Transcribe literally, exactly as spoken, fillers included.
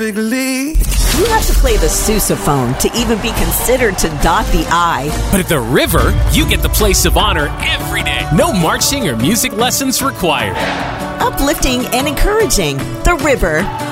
Big league. You have to play the sousaphone to even be considered to dot the I. But at the River, you get the place of honor every day. No marching or music lessons required. Uplifting and encouraging. The River.